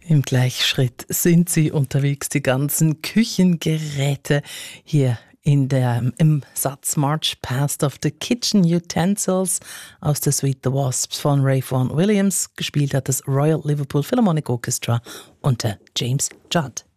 Im Gleichschritt sind sie unterwegs, die ganzen Küchengeräte hier im Satz March Past of the Kitchen Utensils aus der Suite The Wasps von Ray Vaughan Williams. Gespielt hat das Royal Liverpool Philharmonic Orchestra unter James Judd.